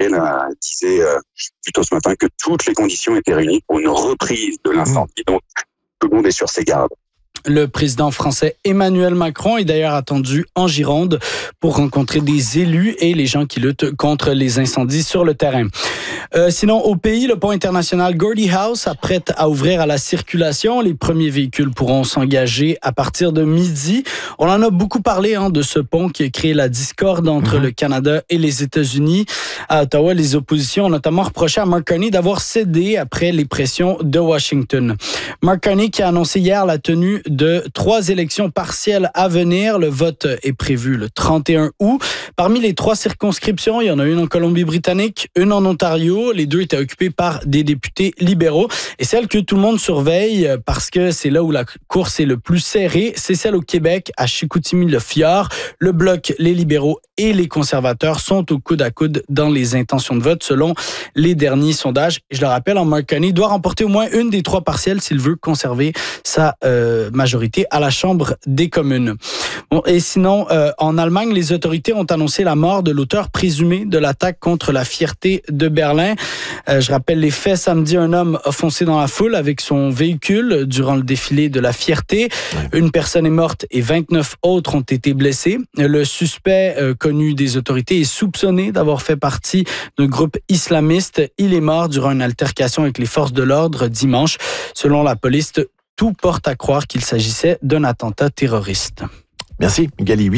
Gabriel disait plus tôt ce matin que toutes les conditions étaient réunies pour une reprise de l'incendie. Donc, tout le monde est sur ses gardes. Le président français Emmanuel Macron est d'ailleurs attendu en Gironde pour rencontrer des élus et les gens qui luttent contre les incendies sur le terrain. Sinon, au pays, le pont international Gordie Howe s'apprête à ouvrir à la circulation. Les premiers véhicules pourront s'engager à partir de midi. On en a beaucoup parlé de ce pont qui a créé la discorde entre le Canada et les États-Unis. À Ottawa, les oppositions ont notamment reproché à Mark Carney d'avoir cédé après les pressions de Washington. Mark Carney qui a annoncé hier la tenue de 3 élections partielles à venir. Le vote est prévu le 31 août. Parmi les 3 circonscriptions, il y en a une en Colombie-Britannique, une en Ontario. Les 2 étaient occupées par des députés libéraux. Et celle que tout le monde surveille, parce que c'est là où la course est le plus serrée, c'est celle au Québec, à Chicoutimi-le-Fjord. Le Bloc, les libéraux et les conservateurs sont au coude à coude dans les intentions de vote, selon les derniers sondages. Et je le rappelle, Mark Carney doit remporter au moins une des 3 partielles s'il veut conserver sa majorité à la Chambre des communes. Bon, et sinon, en Allemagne, les autorités ont annoncé la mort de l'auteur présumé de l'attaque contre la Fierté de Berlin. Je rappelle les faits. Samedi, un homme a foncé dans la foule avec son véhicule durant le défilé de la Fierté. Une personne est morte et 29 autres ont été blessés. Le suspect connu des autorités est soupçonné d'avoir fait partie d'un groupe islamiste. Il est mort durant une altercation avec les forces de l'ordre dimanche. Selon la police, tout porte à croire qu'il s'agissait d'un attentat terroriste. Merci, Gali.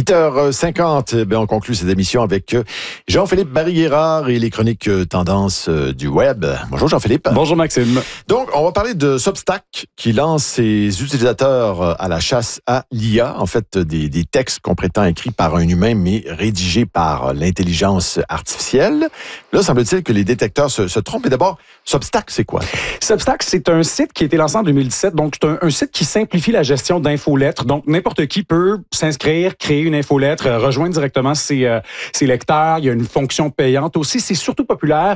8h50, on conclut cette émission avec Jean-Philippe Barry-Guérard et les chroniques tendances du web. Bonjour Jean-Philippe. Bonjour Maxime. Donc, on va parler de Substack qui lance ses utilisateurs à la chasse à l'IA. En fait, des textes qu'on prétend écrits par un humain, mais rédigés par l'intelligence artificielle. Là, semble-t-il que les détecteurs se trompent. Et d'abord, Substack, c'est quoi? Substack, c'est un site qui a été lancé en 2017. Donc, c'est un site qui simplifie la gestion d'infolettres. Donc, n'importe qui peut s'inscrire, créer une infolettre, rejoindre directement ses lecteurs. Il y a une fonction payante aussi. C'est surtout populaire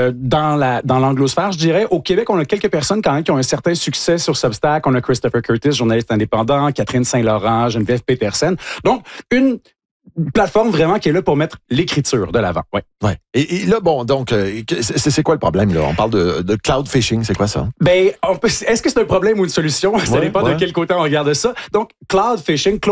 dans l'anglosphère, je dirais. Au Québec, on a quelques personnes quand même qui ont un certain succès sur Substack. On a Christopher Curtis, journaliste indépendant, Catherine Saint-Laurent, Geneviève Petersen. Donc, une plateforme vraiment qui est là pour mettre l'écriture de l'avant. Ouais. Et là, bon, donc, c'est quoi le problème, là? On parle de cloud phishing, c'est quoi ça? Est-ce que c'est un problème ou une solution? Ça dépend de quel côté on regarde ça. Donc, cloud phishing,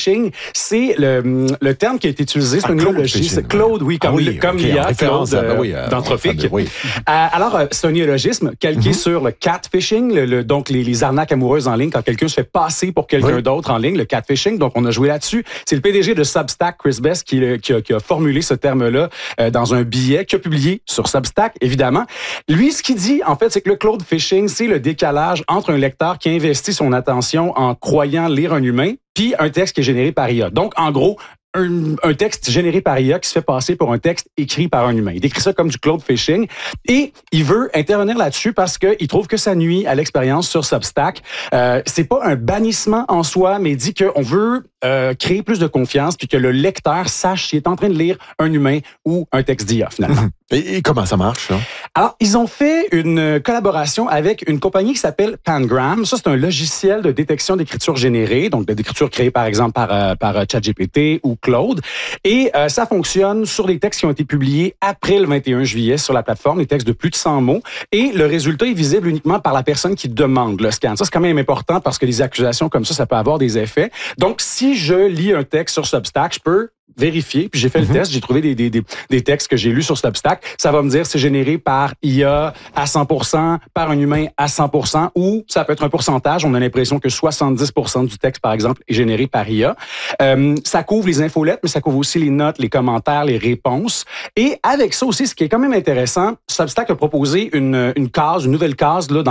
c'est le terme qui a été utilisé, c'est une néologie. C'est cloud, comme l'IA, cloud d'anthropique. Alors, c'est un néologisme calqué sur le catfishing, donc les arnaques amoureuses en ligne, quand quelqu'un se fait passer pour quelqu'un d'autre en ligne, le catfishing. Donc, on a joué là-dessus. C'est le PDG de Substack, Chris Best, qui a formulé ce terme-là dans un billet qu'il a publié sur Substack, évidemment. Lui, ce qu'il dit, en fait, c'est que le cloud phishing, c'est le décalage entre un lecteur qui investit son attention en croyant lire un humain, puis un texte qui est généré par IA. Donc, en gros, un texte généré par IA qui se fait passer pour un texte écrit par un humain. Il décrit ça comme du cloud phishing et il veut intervenir là-dessus parce qu'il trouve que ça nuit à l'expérience sur Substack. C'est pas un bannissement en soi, mais il dit qu'on veut créer plus de confiance puis que le lecteur sache s'il est en train de lire un humain ou un texte d'IA, finalement. Et comment ça marche, ça? Alors, ils ont fait une collaboration avec une compagnie qui s'appelle Pangram. Ça, c'est un logiciel de détection d'écriture générée, donc d'écriture créée, par exemple, par ChatGPT ou Claude. Et ça fonctionne sur des textes qui ont été publiés après le 21 juillet sur la plateforme, des textes de plus de 100 mots. Et le résultat est visible uniquement par la personne qui demande le scan. Ça, c'est quand même important parce que les accusations comme ça peut avoir des effets. Donc, si je lis un texte sur Substack, je peux vérifier, puis j'ai fait le test, j'ai trouvé des textes que j'ai lus sur Substack. Ça va me dire c'est généré par IA à 100%, par un humain à 100%, ou ça peut être un pourcentage. On a l'impression que 70% du texte, par exemple, est généré par IA. Ça couvre les infolettes, mais ça couvre aussi les notes, les commentaires, les réponses. Et avec ça aussi, ce qui est quand même intéressant, Substack a proposé une nouvelle case là, dans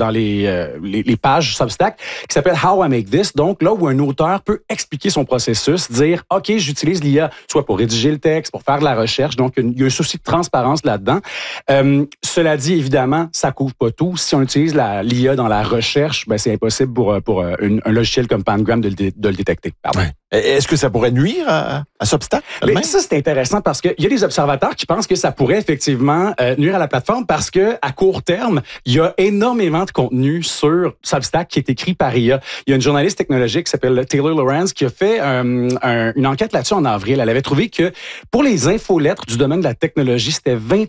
les pages Substack qui s'appelle How I Make This. Donc là où un auteur peut expliquer son processus, dire OK, j'utilise l'IA soit pour rédiger le texte, pour faire de la recherche. Donc il y a un souci de transparence là-dedans. Cela dit, évidemment, ça couvre pas tout. Si on utilise l'IA dans la recherche, ben c'est impossible pour un logiciel comme Pangram de le détecter. Pardon. Ouais. Est-ce que ça pourrait nuire à Substack? Mais ça, c'est intéressant parce qu'il y a des observateurs qui pensent que ça pourrait effectivement nuire à la plateforme parce que à court terme, il y a énormément de contenu sur Substack qui est écrit par IA. Il y a une journaliste technologique qui s'appelle Taylor Lorenz qui a fait une enquête là-dessus en avril. Elle avait trouvé que pour les infolettres du domaine de la technologie, c'était